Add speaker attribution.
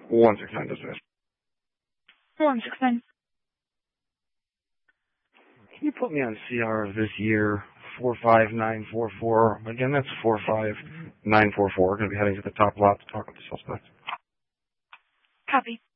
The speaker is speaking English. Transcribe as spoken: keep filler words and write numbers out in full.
Speaker 1: one six nine dispatch.
Speaker 2: one six nine.
Speaker 1: Can you put me on C R of this year, four five nine four four? Again, that's four five nine four four. Going to be heading to the top lot to talk with the suspect.
Speaker 2: Copy.